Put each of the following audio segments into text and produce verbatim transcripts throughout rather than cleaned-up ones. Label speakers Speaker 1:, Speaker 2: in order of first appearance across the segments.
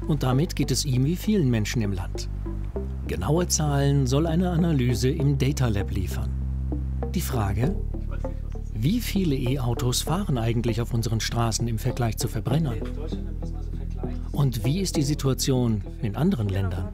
Speaker 1: Und damit geht es ihm wie vielen Menschen im Land. Genaue Zahlen soll eine Analyse im Data Lab liefern. Die Frage: Wie viele E-Autos fahren eigentlich auf unseren Straßen im Vergleich zu Verbrennern? Und wie ist die Situation in anderen Ländern?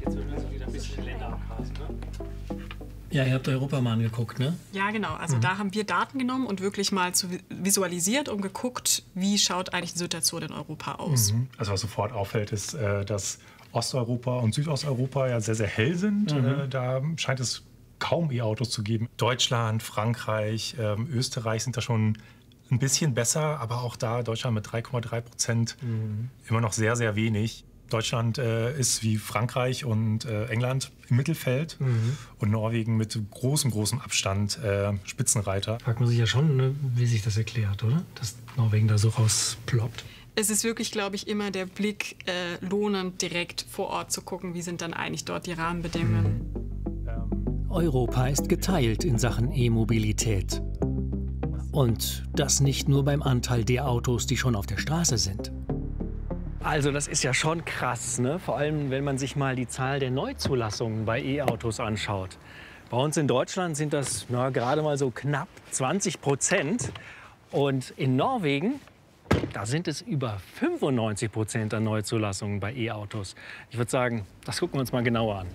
Speaker 1: Ja, ihr habt Europa mal angeguckt, ne?
Speaker 2: Ja, genau. Also mhm. da haben wir Daten genommen und wirklich mal zu visualisiert und geguckt, wie schaut eigentlich die Situation in Europa aus.
Speaker 3: Mhm. Also was sofort auffällt, ist, dass Osteuropa und Südosteuropa ja sehr, sehr hell sind. Mhm. Da scheint es kaum E-Autos zu geben. Deutschland, Frankreich, Österreich sind da schon ein bisschen besser, aber auch da Deutschland mit drei Komma drei Prozent mhm. immer noch sehr, sehr wenig. Deutschland äh, ist wie Frankreich und äh, England im Mittelfeld mhm. und Norwegen mit großem, großem Abstand äh, Spitzenreiter.
Speaker 1: Fragt man sich ja schon, ne, wie sich das erklärt, oder? Dass Norwegen da so rausploppt.
Speaker 2: Es ist wirklich, glaube ich, immer der Blick äh, lohnend, direkt vor Ort zu gucken, wie sind dann eigentlich dort die Rahmenbedingungen.
Speaker 1: Mhm. Europa ist geteilt in Sachen E-Mobilität. Und das nicht nur beim Anteil der Autos, die schon auf der Straße sind. Also das ist ja schon krass, ne? Vor allem, wenn man sich mal die Zahl der Neuzulassungen bei E-Autos anschaut. Bei uns in Deutschland sind das na, gerade mal so knapp zwanzig Prozent. Und in Norwegen, da sind es über fünfundneunzig Prozent der Neuzulassungen bei E-Autos. Ich würde sagen, das gucken wir uns mal genauer an.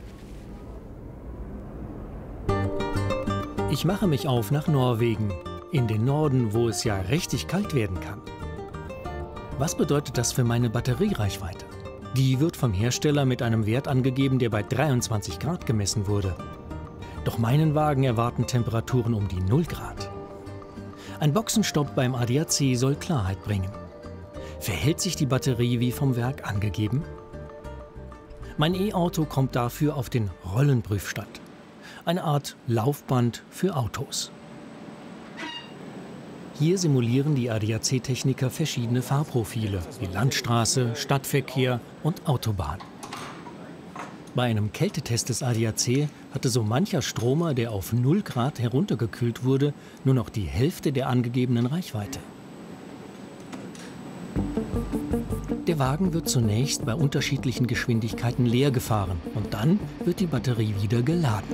Speaker 1: Ich mache mich auf nach Norwegen, in den Norden, wo es ja richtig kalt werden kann. Was bedeutet das für meine Batteriereichweite? Die wird vom Hersteller mit einem Wert angegeben, der bei dreiundzwanzig Grad gemessen wurde. Doch meinen Wagen erwarten Temperaturen um die null Grad. Ein Boxenstopp beim A D A C soll Klarheit bringen. Verhält sich die Batterie wie vom Werk angegeben? Mein E-Auto kommt dafür auf den Rollenprüfstand. Eine Art Laufband für Autos. Hier simulieren die A D A C-Techniker verschiedene Fahrprofile, wie Landstraße, Stadtverkehr und Autobahn. Bei einem Kältetest des A D A C hatte so mancher Stromer, der auf null Grad heruntergekühlt wurde, nur noch die Hälfte der angegebenen Reichweite. Der Wagen wird zunächst bei unterschiedlichen Geschwindigkeiten leer gefahren und dann wird die Batterie wieder geladen.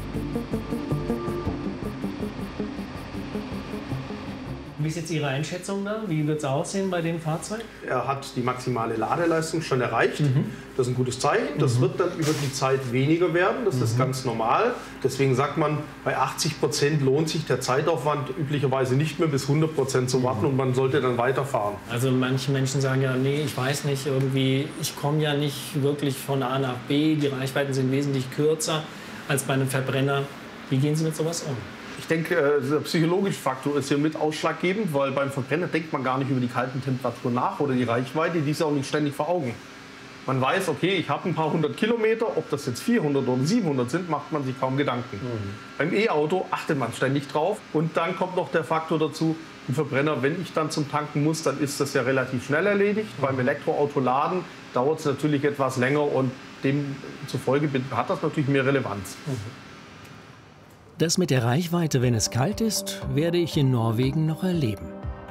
Speaker 1: Wie ist jetzt Ihre Einschätzung da? Wie wird es aussehen bei dem Fahrzeug?
Speaker 4: Er hat die maximale Ladeleistung schon erreicht. Mhm. Das ist ein gutes Zeichen. Das
Speaker 1: mhm.
Speaker 4: wird dann über die Zeit weniger werden. Das mhm. ist ganz normal. Deswegen sagt man, bei achtzig Prozent lohnt sich der Zeitaufwand üblicherweise nicht mehr bis hundert Prozent zu warten mhm. und man sollte dann weiterfahren.
Speaker 1: Also manche Menschen sagen ja, nee, ich weiß nicht, irgendwie, ich komme ja nicht wirklich von A nach B. Die Reichweiten sind wesentlich kürzer als bei einem Verbrenner. Wie gehen Sie mit sowas um?
Speaker 4: Ich denke, der psychologische Faktor ist hier mit ausschlaggebend, weil beim Verbrenner denkt man gar nicht über die kalten Temperaturen nach oder die Reichweite, die ist auch nicht ständig vor Augen. Man weiß, okay, ich habe ein paar hundert Kilometer, ob das jetzt vierhundert oder siebenhundert sind, macht man sich kaum Gedanken. Mhm. Beim E-Auto achtet man ständig drauf und dann kommt noch der Faktor dazu, ein Verbrenner, wenn ich dann zum Tanken muss, dann ist das ja relativ schnell erledigt. Mhm. Beim Elektroauto laden dauert es natürlich etwas länger und demzufolge hat das natürlich mehr Relevanz. Mhm.
Speaker 1: Das mit der Reichweite, wenn es kalt ist, werde ich in Norwegen noch erleben.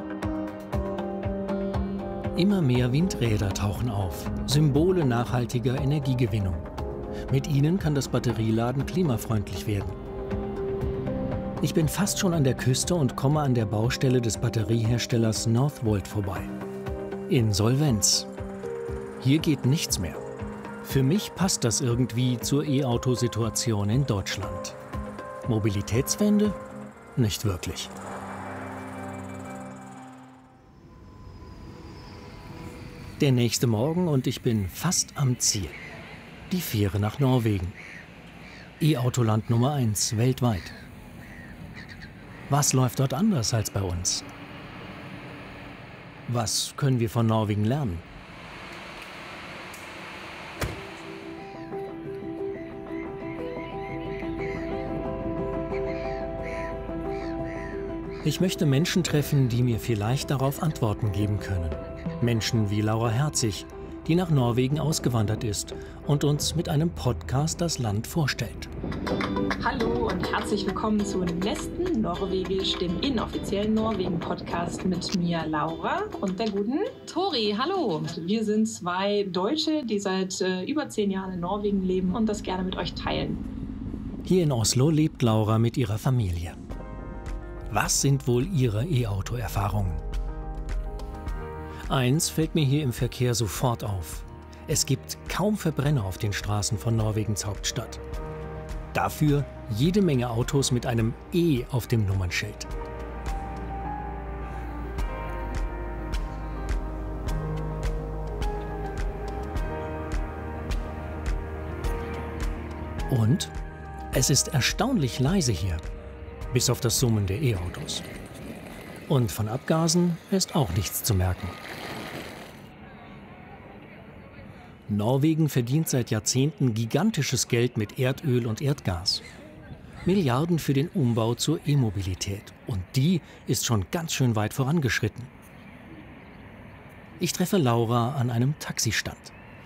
Speaker 1: Immer mehr Windräder tauchen auf, Symbole nachhaltiger Energiegewinnung. Mit ihnen kann das Batterieladen klimafreundlich werden. Ich bin fast schon an der Küste und komme an der Baustelle des Batterieherstellers Northvolt vorbei. Insolvenz. Hier geht nichts mehr. Für mich passt das irgendwie zur E-Auto-Situation in Deutschland. Mobilitätswende? Nicht wirklich. Der nächste Morgen und ich bin fast am Ziel. Die Fähre nach Norwegen. E-Autoland Nummer eins weltweit. Was läuft dort anders als bei uns? Was können wir von Norwegen lernen? Ich möchte Menschen treffen, die mir vielleicht darauf Antworten geben können. Menschen wie Laura Herzig, die nach Norwegen ausgewandert ist und uns mit einem Podcast das Land vorstellt.
Speaker 5: Hallo und herzlich willkommen zu Nesten Norwegisch, dem inoffiziellen Norwegen-Podcast mit mir, Laura, und der guten Tori. Hallo! Wir sind zwei Deutsche, die seit äh, über zehn Jahren in Norwegen leben und das gerne mit euch teilen.
Speaker 1: Hier in Oslo lebt Laura mit ihrer Familie. Was sind wohl ihre E-Auto-Erfahrungen? Eins fällt mir hier im Verkehr sofort auf. Es gibt kaum Verbrenner auf den Straßen von Norwegens Hauptstadt. Dafür jede Menge Autos mit einem E auf dem Nummernschild. Und es ist erstaunlich leise hier, bis auf das Summen der E-Autos. Und von Abgasen ist auch nichts zu merken. Norwegen verdient seit Jahrzehnten gigantisches Geld mit Erdöl und Erdgas. Milliarden für den Umbau zur E-Mobilität. Und die ist schon ganz schön weit vorangeschritten. Ich treffe Laura an einem Taxistand.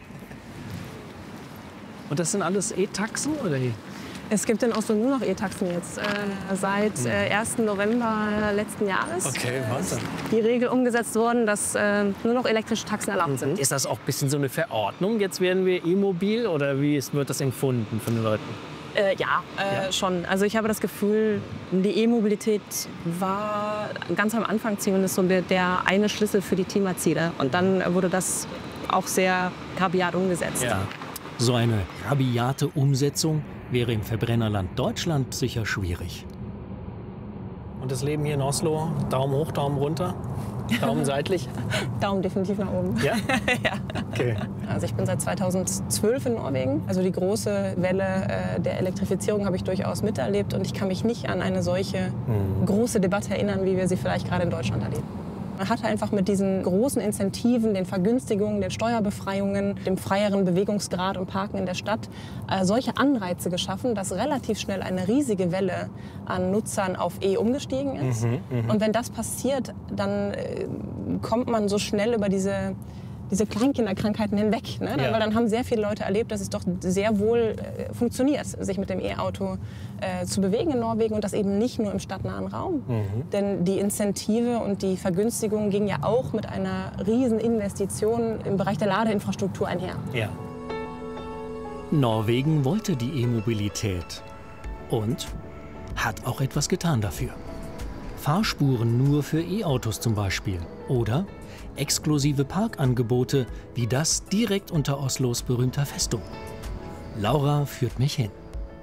Speaker 1: Und das sind alles E-Taxen oder?
Speaker 6: Es gibt in Oslo nur noch E-Taxen jetzt, äh, seit äh, ersten November letzten Jahres.
Speaker 1: Okay, was denn?
Speaker 6: Die Regel umgesetzt worden, dass äh, nur noch elektrische Taxen erlaubt sind.
Speaker 1: Ist das auch ein bisschen so eine Verordnung? Jetzt werden wir E-mobil oder wie ist, wird das empfunden von den Leuten?
Speaker 6: Äh, ja, äh, ja, schon. Also ich habe das Gefühl, die E-Mobilität war ganz am Anfang zumindest so der, der eine Schlüssel für die Klimaziele. Und dann wurde das auch sehr rabiat umgesetzt.
Speaker 1: Ja. So eine rabiate Umsetzung wäre im Verbrennerland Deutschland sicher schwierig. Und das Leben hier in Oslo, Daumen hoch, Daumen runter, Daumen seitlich?
Speaker 6: Daumen definitiv nach oben.
Speaker 1: Ja?
Speaker 6: Ja.
Speaker 1: Okay.
Speaker 6: Also ich bin seit zweitausendzwölf in Norwegen. Also die große Welle äh, der Elektrifizierung habe ich durchaus miterlebt. Und ich kann mich nicht an eine solche hm. große Debatte erinnern, wie wir sie vielleicht gerade in Deutschland erleben. Man hat einfach mit diesen großen Incentiven, den Vergünstigungen, den Steuerbefreiungen, dem freieren Bewegungsgrad und Parken in der Stadt äh, solche Anreize geschaffen, dass relativ schnell eine riesige Welle an Nutzern auf E umgestiegen ist. Mhm, mh. Und wenn das passiert, dann äh, kommt man so schnell über diese, diese Kleinkinderkrankheiten hinweg. Ne? Ja. Weil dann haben sehr viele Leute erlebt, dass es doch sehr wohl äh, funktioniert, sich mit dem E-Auto äh, zu bewegen in Norwegen und das eben nicht nur im stadtnahen Raum. Mhm. Denn die Incentive und die Vergünstigungen gingen ja auch mit einer riesen Investition im Bereich der Ladeinfrastruktur einher.
Speaker 1: Ja. Norwegen wollte die E-Mobilität und hat auch etwas getan dafür. Fahrspuren nur für E-Autos zum Beispiel oder exklusive Parkangebote wie das direkt unter Oslos berühmter Festung. Laura führt mich hin.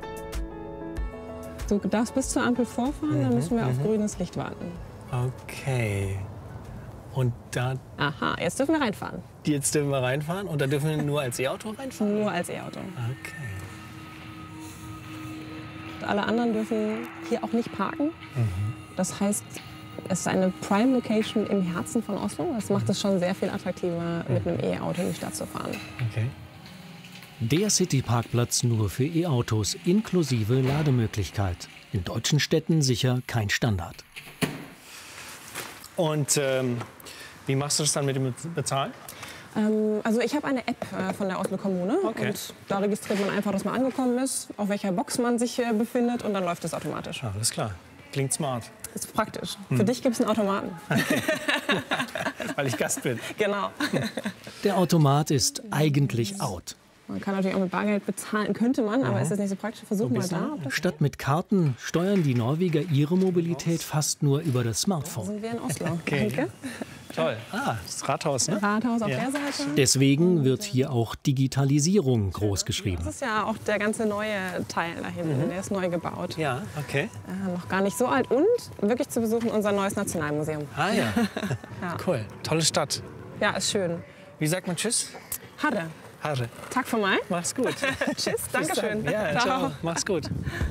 Speaker 6: Du darfst bis zur Ampel vorfahren, mhm, dann müssen wir mhm. auf grünes Licht warten.
Speaker 1: Okay. Und da...
Speaker 6: Aha, jetzt dürfen wir reinfahren.
Speaker 1: Jetzt dürfen wir reinfahren und da dürfen wir nur als E-Auto reinfahren?
Speaker 6: Nur als E-Auto.
Speaker 1: Okay.
Speaker 6: Alle anderen dürfen hier auch nicht parken. Mhm. Das heißt, es ist eine Prime Location im Herzen von Oslo. Das macht es schon sehr viel attraktiver, mit einem E-Auto in die Stadt zu fahren.
Speaker 1: Okay. Der City-Parkplatz nur für E-Autos inklusive Lademöglichkeit. In deutschen Städten sicher kein Standard.
Speaker 7: Und ähm, wie machst du das dann mit dem Bezahlen?
Speaker 6: Ähm, also ich habe eine App äh, von der Oslo Kommune.
Speaker 7: Okay.
Speaker 6: Und da registriert man einfach, dass man angekommen ist, auf welcher Box man sich äh, befindet und dann läuft es automatisch.
Speaker 7: Ah, alles klar. Klingt smart.
Speaker 6: Das ist praktisch. Hm. Für dich gibt es einen Automaten.
Speaker 7: Weil ich Gast bin.
Speaker 6: Genau.
Speaker 1: Der Automat ist eigentlich out.
Speaker 6: Man kann natürlich auch mit Bargeld bezahlen, könnte man, aber ist das nicht so praktisch? Versuch mal da.
Speaker 1: Statt mit Karten steuern die Norweger ihre Mobilität fast nur über das
Speaker 6: Da
Speaker 1: Smartphone.
Speaker 6: sind wir in Oslo.
Speaker 7: Okay.
Speaker 6: Danke.
Speaker 7: Toll. Ah, das Rathaus, ne?
Speaker 6: Rathaus auf
Speaker 7: Ja.
Speaker 6: der Seite.
Speaker 1: Deswegen wird hier auch Digitalisierung groß geschrieben.
Speaker 6: Das ist ja auch der ganze neue Teil da hinten.
Speaker 7: Mhm.
Speaker 6: Der ist neu gebaut.
Speaker 7: Ja, okay.
Speaker 6: Äh, noch gar nicht so alt. Und wirklich zu besuchen unser neues Nationalmuseum.
Speaker 7: Ah ja.
Speaker 6: Ja.
Speaker 7: Cool. Tolle Stadt.
Speaker 6: Ja, ist schön.
Speaker 7: Wie sagt man Tschüss?
Speaker 6: Harre.
Speaker 7: Harre.
Speaker 6: Tag für mal.
Speaker 7: Mach's gut.
Speaker 6: Tschüss, danke schön.
Speaker 7: Ja, ciao. Mach's gut.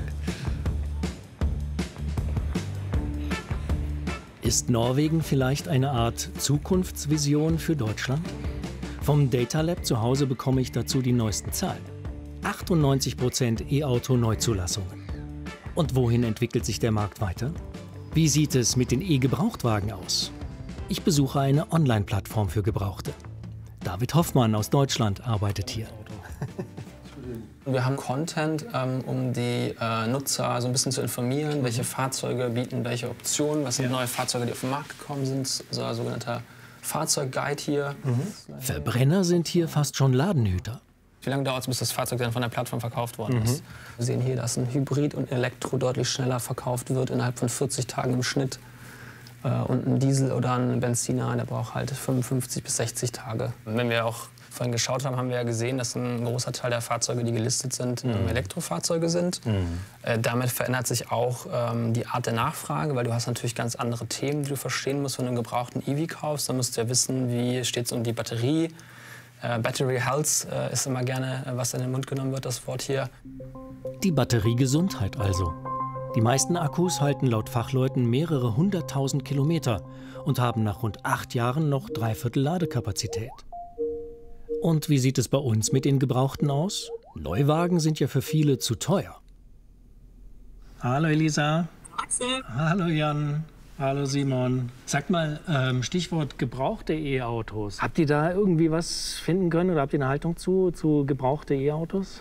Speaker 1: Ist Norwegen vielleicht eine Art Zukunftsvision für Deutschland? Vom Data Lab zu Hause bekomme ich dazu die neuesten Zahlen. achtundneunzig Prozent E-Auto-Neuzulassungen. Und wohin entwickelt sich der Markt weiter? Wie sieht es mit den E-Gebrauchtwagen aus? Ich besuche eine Online-Plattform für Gebrauchte. David Hoffmann aus Deutschland arbeitet hier.
Speaker 8: Wir haben Content, ähm, um die äh, Nutzer so ein bisschen zu informieren, welche Fahrzeuge bieten welche Optionen, was sind neue Fahrzeuge, die auf den Markt gekommen sind, so ein sogenannter Fahrzeugguide hier.
Speaker 1: Mhm. Verbrenner sind hier fast schon Ladenhüter.
Speaker 8: Wie lange dauert es, bis das Fahrzeug dann von der Plattform verkauft worden ist? Mhm. Wir sehen hier, dass ein Hybrid und ein Elektro deutlich schneller verkauft wird, innerhalb von vierzig Tagen im Schnitt. Äh, und ein Diesel oder ein Benziner, der braucht halt fünfundfünfzig bis sechzig Tage. Und wenn wir auch vorhin geschaut haben, haben wir ja gesehen, dass ein großer Teil der Fahrzeuge, die gelistet sind, mhm. Elektrofahrzeuge sind. Mhm. Äh, damit verändert sich auch ähm, die Art der Nachfrage, weil du hast natürlich ganz andere Themen, die du verstehen musst, wenn du einen gebrauchten E V kaufst. Dann musst du ja wissen, wie steht es um die Batterie. Äh, Battery Health äh, ist immer gerne, äh, was in den Mund genommen wird, das Wort hier.
Speaker 1: Die Batteriegesundheit also. Die meisten Akkus halten laut Fachleuten mehrere hunderttausend Kilometer und haben nach rund acht Jahren noch dreiviertel Ladekapazität. Und wie sieht es bei uns mit den Gebrauchten aus? Neuwagen sind ja für viele zu teuer. Hallo Elisa.
Speaker 2: Axel.
Speaker 1: Hallo Jan. Hallo Simon. Sag mal, ähm, Stichwort gebrauchte E-Autos. Habt ihr da irgendwie was finden können oder habt ihr eine Haltung zu, zu gebrauchte E-Autos?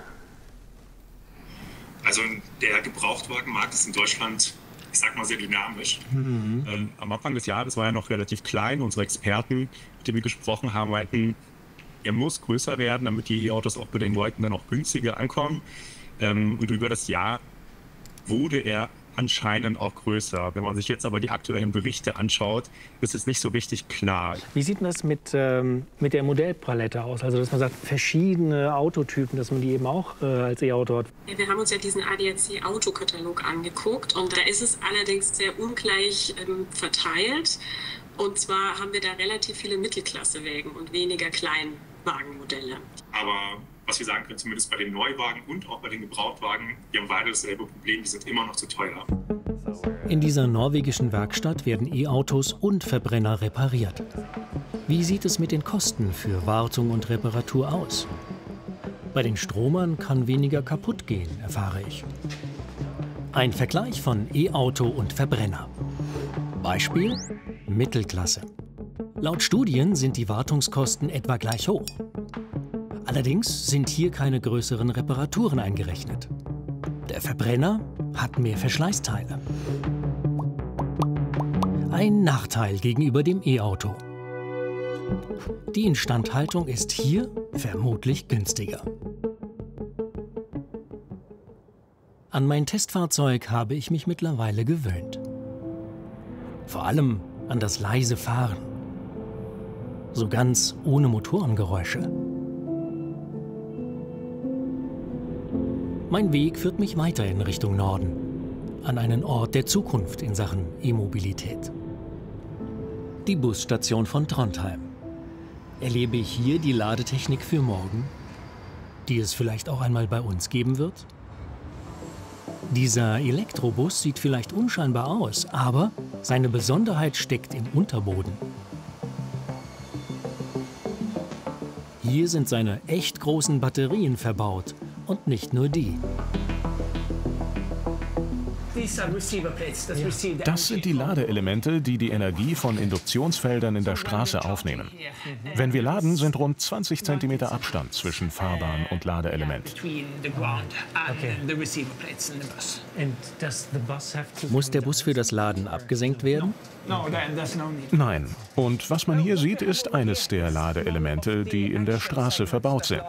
Speaker 9: Also der Gebrauchtwagenmarkt ist in Deutschland, ich sag mal, sehr dynamisch. Mhm. Ähm, am Anfang des Jahres war er noch relativ klein. Unsere Experten, mit denen wir gesprochen haben, meinten, er muss größer werden, damit die E-Autos auch bei den Leuten dann auch günstiger ankommen. Ähm, und über das Jahr wurde er anscheinend auch größer. Wenn man sich jetzt aber die aktuellen Berichte anschaut, ist es nicht so richtig klar.
Speaker 1: Wie sieht denn das mit, ähm, mit der Modellpalette aus? Also dass man sagt, verschiedene Autotypen, dass man die eben auch äh, als E-Auto hat?
Speaker 10: Wir haben uns ja diesen A D A C-Autokatalog angeguckt und da ist es allerdings sehr ungleich ähm, verteilt. Und zwar haben wir da relativ viele Mittelklassewägen und weniger Kleinwagenmodelle.
Speaker 9: Aber was wir sagen können, zumindest bei den Neuwagen und auch bei den Gebrauchtwagen, die haben beide dasselbe Problem, die sind immer noch zu teuer.
Speaker 1: In dieser norwegischen Werkstatt werden E-Autos und Verbrenner repariert. Wie sieht es mit den Kosten für Wartung und Reparatur aus? Bei den Stromern kann weniger kaputt gehen, erfahre ich. Ein Vergleich von E-Auto und Verbrenner. Beispiel: Mittelklasse. Laut Studien sind die Wartungskosten etwa gleich hoch. Allerdings sind hier keine größeren Reparaturen eingerechnet. Der Verbrenner hat mehr Verschleißteile. Ein Nachteil gegenüber dem E-Auto. Die Instandhaltung ist hier vermutlich günstiger. An mein Testfahrzeug habe ich mich mittlerweile gewöhnt. Vor allem an das leise Fahren. So ganz ohne Motorengeräusche. Mein Weg führt mich weiter in Richtung Norden, an einen Ort der Zukunft in Sachen E-Mobilität. Die Busstation von Trondheim. Erlebe ich hier die Ladetechnik für morgen, die es vielleicht auch einmal bei uns geben wird? Dieser Elektrobus sieht vielleicht unscheinbar aus, aber seine Besonderheit steckt im Unterboden. Hier sind seine echt großen Batterien verbaut. Und nicht nur die.
Speaker 11: Das sind die Ladeelemente, die die Energie von Induktionsfeldern in der Straße aufnehmen. Wenn wir laden, sind rund zwanzig Zentimeter Abstand zwischen Fahrbahn und Ladeelement.
Speaker 1: Muss der Bus für das Laden abgesenkt werden?
Speaker 11: Nein. Und was man hier sieht, ist eines der Ladeelemente, die in der Straße verbaut sind.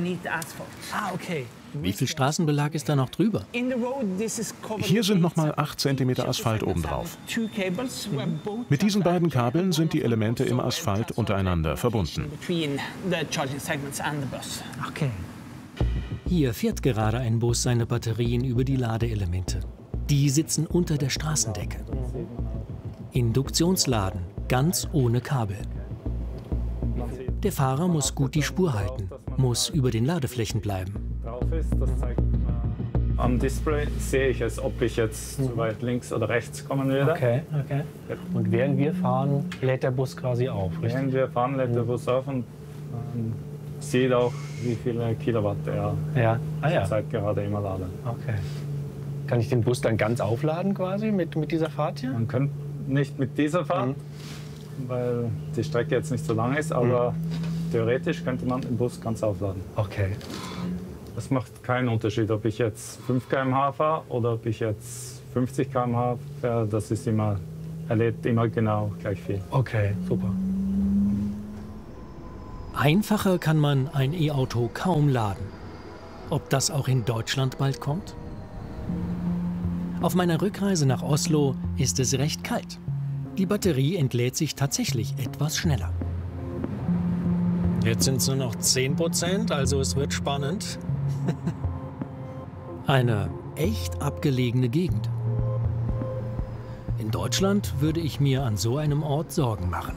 Speaker 1: Wie viel Straßenbelag ist da noch drüber?
Speaker 11: Hier sind noch mal acht Zentimeter Asphalt obendrauf. Mit diesen beiden Kabeln sind die Elemente im Asphalt untereinander verbunden.
Speaker 1: Hier fährt gerade ein Bus seine Batterien über die Ladeelemente. Die sitzen unter der Straßendecke. Induktionsladen, ganz ohne Kabel. Der Fahrer muss gut die Spur halten, muss über den Ladeflächen bleiben.
Speaker 12: Am Display sehe ich es, ob ich jetzt zu weit links oder rechts kommen würde.
Speaker 7: Okay, okay. Und während wir fahren, lädt der Bus quasi auf, richtig?
Speaker 12: Während wir fahren, lädt der Bus auf und ähm, sieht auch, wie viele Kilowatt er
Speaker 7: ja. Ah, ja.
Speaker 12: zurzeit gerade immer ladet.
Speaker 7: Okay. Kann ich den Bus dann ganz aufladen quasi mit, mit dieser Fahrt hier?
Speaker 12: Man könnte nicht mit dieser Fahrt, mhm. weil die Strecke jetzt nicht so lang ist, aber mhm. theoretisch könnte man den Bus ganz aufladen.
Speaker 7: Okay.
Speaker 12: Das macht keinen Unterschied, ob ich jetzt fünf Kilometer pro Stunde fahre oder ob ich jetzt fünfzig Kilometer pro Stunde fahre. Das ist immer, er lädt immer genau gleich viel.
Speaker 7: Okay, super.
Speaker 1: Einfacher kann man ein E-Auto kaum laden. Ob das auch in Deutschland bald kommt? Auf meiner Rückreise nach Oslo ist es recht kalt. Die Batterie entlädt sich tatsächlich etwas schneller. Jetzt sind es nur noch zehn Prozent, also es wird spannend. Eine echt abgelegene Gegend. In Deutschland würde ich mir an so einem Ort Sorgen machen.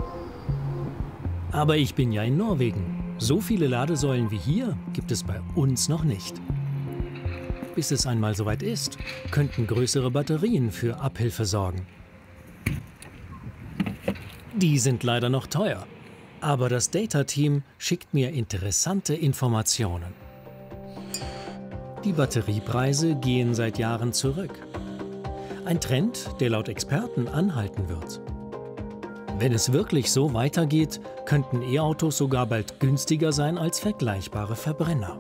Speaker 1: Aber ich bin ja in Norwegen. So viele Ladesäulen wie hier gibt es bei uns noch nicht. Bis es einmal soweit ist, könnten größere Batterien für Abhilfe sorgen. Die sind leider noch teuer. Aber das Data-Team schickt mir interessante Informationen. Die Batteriepreise gehen seit Jahren zurück. Ein Trend, der laut Experten anhalten wird. Wenn es wirklich so weitergeht, könnten E-Autos sogar bald günstiger sein als vergleichbare Verbrenner.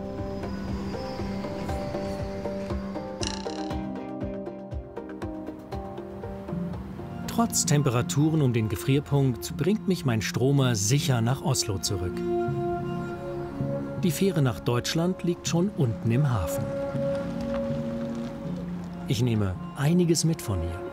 Speaker 1: Trotz Temperaturen um den Gefrierpunkt bringt mich mein Stromer sicher nach Oslo zurück. Die Fähre nach Deutschland liegt schon unten im Hafen. Ich nehme einiges mit von hier.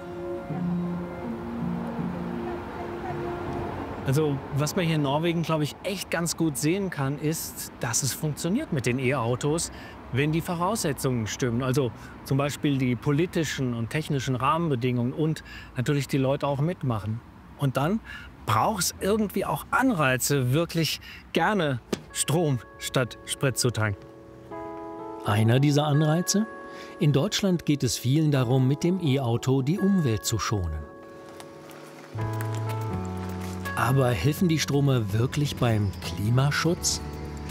Speaker 7: Also, was man hier in Norwegen, glaube ich, echt ganz gut sehen kann, ist, dass es funktioniert mit den E-Autos, wenn die Voraussetzungen stimmen. Also zum Beispiel die politischen und technischen Rahmenbedingungen und natürlich die Leute auch mitmachen. Und dann braucht es irgendwie auch Anreize, wirklich gerne Strom statt Sprit zu tanken.
Speaker 1: Einer dieser Anreize? In Deutschland geht es vielen darum, mit dem E-Auto die Umwelt zu schonen. Aber helfen die Stromer wirklich beim Klimaschutz?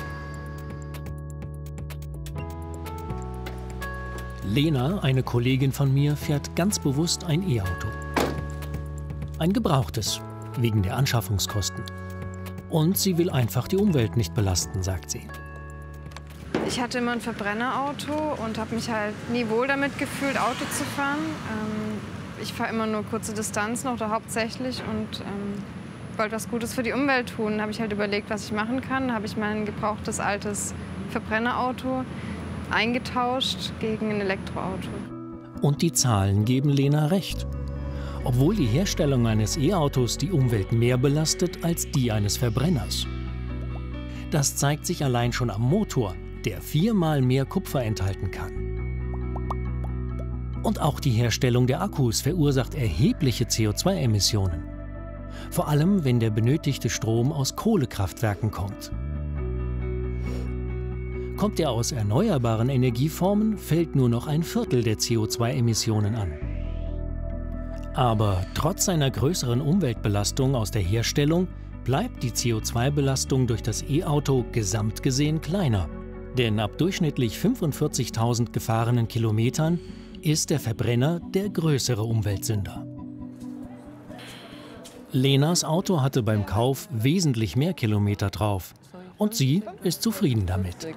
Speaker 1: Lena, eine Kollegin von mir, fährt ganz bewusst ein E-Auto. Ein gebrauchtes, wegen der Anschaffungskosten. Und sie will einfach die Umwelt nicht belasten, sagt sie.
Speaker 13: Ich hatte immer ein Verbrennerauto und habe mich halt nie wohl damit gefühlt, Auto zu fahren. Ähm, ich fahre immer nur kurze Distanzen oder hauptsächlich und ähm, wollte was Gutes für die Umwelt tun. Da habe ich halt überlegt, was ich machen kann. Da habe ich mein gebrauchtes altes Verbrennerauto eingetauscht gegen ein Elektroauto.
Speaker 1: Und die Zahlen geben Lena recht. Obwohl die Herstellung eines E-Autos die Umwelt mehr belastet als die eines Verbrenners. Das zeigt sich allein schon am Motor, der viermal mehr Kupfer enthalten kann. Und auch die Herstellung der Akkus verursacht erhebliche C O zwei Emissionen. Vor allem, wenn der benötigte Strom aus Kohlekraftwerken kommt. Kommt er aus erneuerbaren Energieformen, fällt nur noch ein Viertel der C O zwei Emissionen an. Aber trotz seiner größeren Umweltbelastung aus der Herstellung bleibt die C O zwei Belastung durch das E-Auto gesamt gesehen kleiner. Denn ab durchschnittlich fünfundvierzigtausend gefahrenen Kilometern ist der Verbrenner der größere Umweltsünder. Lenas Auto hatte beim Kauf wesentlich mehr Kilometer drauf und sie ist zufrieden damit.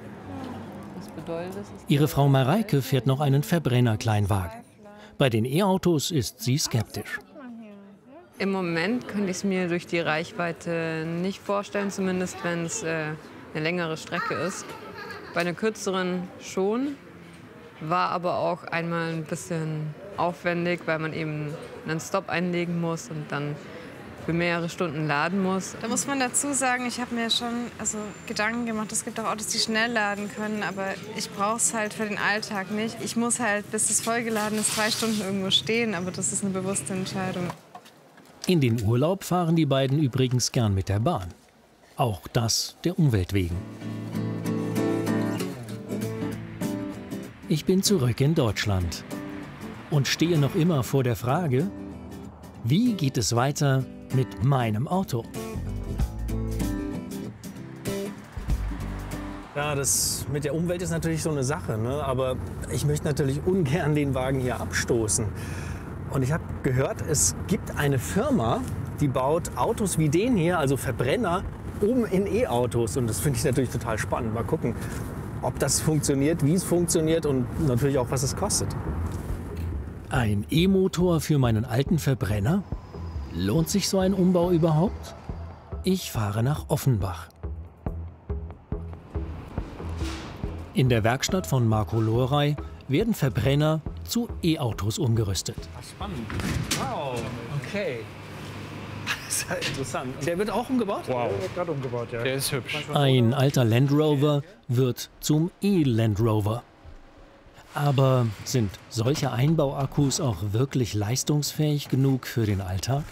Speaker 1: Ihre Frau Mareike fährt noch einen Verbrenner-Kleinwagen. Bei den E-Autos ist sie skeptisch.
Speaker 14: Im Moment könnte ich es mir durch die Reichweite nicht vorstellen, zumindest wenn es äh, eine längere Strecke ist. Bei einer kürzeren schon, war aber auch einmal ein bisschen aufwendig, weil man eben einen Stop einlegen muss und dann für mehrere Stunden laden muss.
Speaker 13: Da muss man dazu sagen, ich habe mir schon also, Gedanken gemacht, es gibt auch Autos, die schnell laden können, aber ich brauche es halt für den Alltag nicht. Ich muss halt, bis es vollgeladen ist, drei Stunden irgendwo stehen, aber das ist eine bewusste Entscheidung.
Speaker 1: In den Urlaub fahren die beiden übrigens gern mit der Bahn. Auch das der Umwelt wegen. Ich bin zurück in Deutschland und stehe noch immer vor der Frage, wie geht es weiter mit meinem Auto?
Speaker 7: Ja, das mit der Umwelt ist natürlich so eine Sache, ne? Aber ich möchte natürlich ungern den Wagen hier abstoßen. Und ich habe gehört, es gibt eine Firma, die baut Autos wie den hier, also Verbrenner, um in E-Autos. Und das finde ich natürlich total spannend. Mal gucken, ob das funktioniert, wie es funktioniert und natürlich auch, was es kostet.
Speaker 1: Ein E-Motor für meinen alten Verbrenner? Lohnt sich so ein Umbau überhaupt? Ich fahre nach Offenbach. In der Werkstatt von Marco Lorey werden Verbrenner zu E-Autos umgerüstet.
Speaker 7: Spannend. Wow, okay. Das ist ja interessant. Der wird auch umgebaut?
Speaker 15: Wow. Der wird gerade umgebaut, ja.
Speaker 7: Der ist hübsch.
Speaker 1: Ein alter Land Rover wird zum E-Land Rover. Aber sind solche Einbauakkus auch wirklich leistungsfähig genug für den Alltag?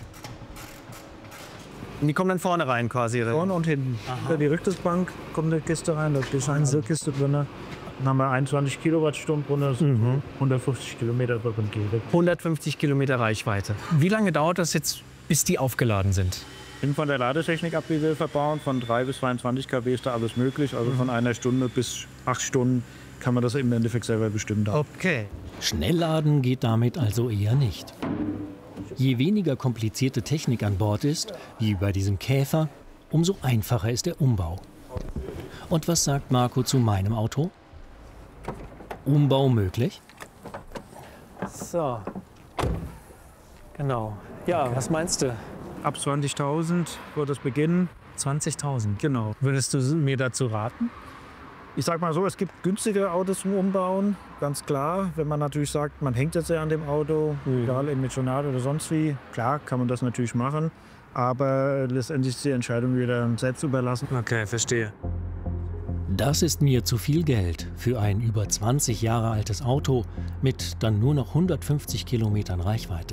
Speaker 7: Die kommen dann vorne rein quasi?
Speaker 15: Vorne und hinten. Aha. Die Rücksitzbank kommt eine Kiste rein, da ist eine Kiste drin. Dann haben wir einundzwanzig Kilowattstunden runter, mhm. hundertfünfzig Kilometer drin geht.
Speaker 7: hundertfünfzig Kilometer Reichweite. Wie lange dauert das jetzt, bis die aufgeladen sind?
Speaker 15: Von der Ladetechnik ab, die wir verbauen, von drei bis zweiundzwanzig Kilowatt ist da alles möglich. Also von einer Stunde bis acht Stunden kann man das im Endeffekt selber bestimmen.
Speaker 7: Okay.
Speaker 1: Schnellladen geht damit also eher nicht. Je weniger komplizierte Technik an Bord ist, wie bei diesem Käfer, umso einfacher ist der Umbau. Und was sagt Marco zu meinem Auto? Umbau möglich?
Speaker 7: So. Genau. Ja, was meinst du?
Speaker 15: Ab zwanzigtausend wird es beginnen.
Speaker 7: zwanzigtausend?
Speaker 15: Genau.
Speaker 7: Würdest du mir dazu raten?
Speaker 15: Ich sag mal so, es gibt günstige Autos zum Umbauen, ganz klar. Wenn man natürlich sagt, man hängt jetzt ja an dem Auto, mhm. egal emotional oder sonst wie, klar kann man das natürlich machen. Aber letztendlich ist die Entscheidung wieder selbst überlassen.
Speaker 7: Okay, verstehe.
Speaker 1: Das ist mir zu viel Geld für ein über zwanzig Jahre altes Auto mit dann nur noch hundertfünfzig Kilometern Reichweite.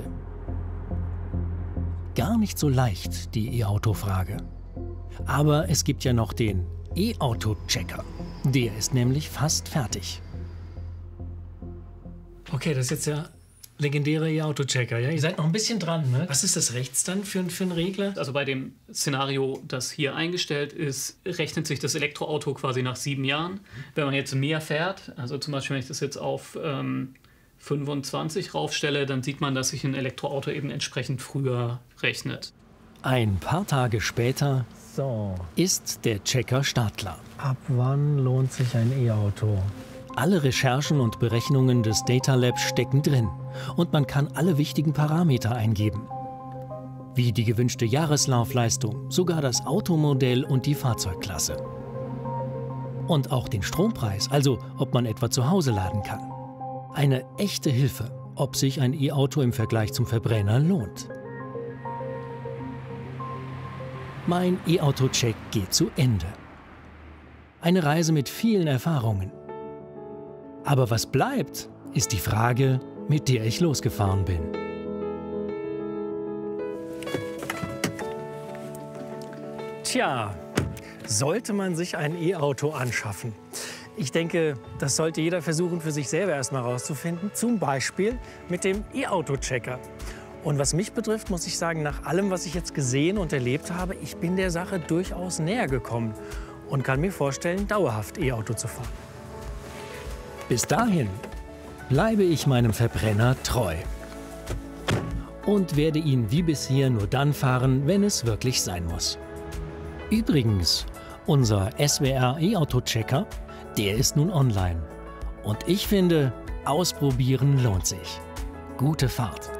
Speaker 1: Gar nicht so leicht, die E-Auto-Frage. Aber es gibt ja noch den E-Auto-Checker. Der ist nämlich fast fertig.
Speaker 7: Okay, das ist jetzt der legendäre E-Auto-Checker. Ja? Ihr seid noch ein bisschen dran, ne? Was ist das rechts dann für, für ein Regler?
Speaker 16: Also bei dem Szenario, das hier eingestellt ist, rechnet sich das Elektroauto quasi nach sieben Jahren. Wenn man jetzt mehr fährt, also zum Beispiel, wenn ich das jetzt auf ähm, fünfundzwanzig raufstelle, dann sieht man, dass sich ein Elektroauto eben entsprechend früher rechnet.
Speaker 1: Ein paar Tage später
Speaker 7: so.
Speaker 1: ist der Checker startklar.
Speaker 7: Ab wann lohnt sich ein E-Auto?
Speaker 1: Alle Recherchen und Berechnungen des Data Lab stecken drin und man kann alle wichtigen Parameter eingeben. Wie die gewünschte Jahreslaufleistung, sogar das Automodell und die Fahrzeugklasse. Und auch den Strompreis, also ob man etwa zu Hause laden kann. Eine echte Hilfe, ob sich ein E-Auto im Vergleich zum Verbrenner lohnt. Mein E-Auto-Check geht zu Ende. Eine Reise mit vielen Erfahrungen. Aber was bleibt, ist die Frage, mit der ich losgefahren bin.
Speaker 7: Tja, sollte man sich ein E-Auto anschaffen? Ich denke, das sollte jeder versuchen, für sich selber erstmal rauszufinden. Zum Beispiel mit dem E-Auto-Checker. Und was mich betrifft, muss ich sagen, nach allem, was ich jetzt gesehen und erlebt habe, ich bin der Sache durchaus näher gekommen und kann mir vorstellen, dauerhaft E-Auto zu fahren.
Speaker 1: Bis dahin bleibe ich meinem Verbrenner treu und werde ihn wie bisher nur dann fahren, wenn es wirklich sein muss. Übrigens, unser S W R E-Auto-Checker, der ist nun online. Und ich finde, ausprobieren lohnt sich. Gute Fahrt!